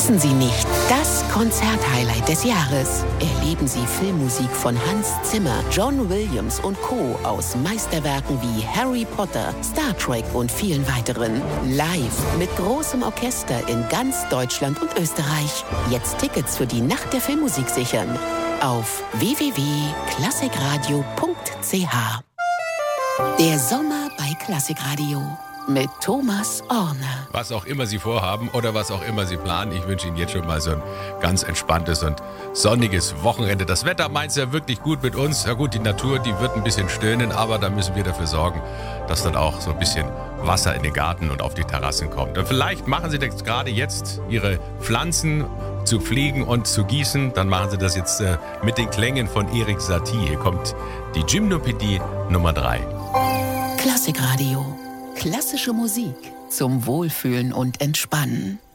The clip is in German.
Verpassen Sie nicht das Konzerthighlight des Jahres. Erleben Sie Filmmusik von Hans Zimmer, John Williams und Co. aus Meisterwerken wie Harry Potter, Star Trek und vielen weiteren. Live mit großem Orchester in ganz Deutschland und Österreich. Jetzt Tickets für die Nacht der Filmmusik sichern. Auf www.klassikradio.ch. Der Sommer bei Klassikradio mit Thomas Orne. Was auch immer Sie vorhaben oder was auch immer Sie planen, ich wünsche Ihnen jetzt schon mal so ein ganz entspanntes und sonniges Wochenende. Das Wetter meint es ja wirklich gut mit uns. Ja gut, die Natur, die wird ein bisschen stöhnen, aber da müssen wir dafür sorgen, dass dann auch so ein bisschen Wasser in den Garten und auf die Terrassen kommt. Und vielleicht machen Sie das gerade jetzt, Ihre Pflanzen zu pflegen und zu gießen. Dann machen Sie das jetzt mit den Klängen von Erik Satie. Hier kommt die Gymnopädie Nummer 3. Klassikradio. Klassische Musik zum Wohlfühlen und Entspannen.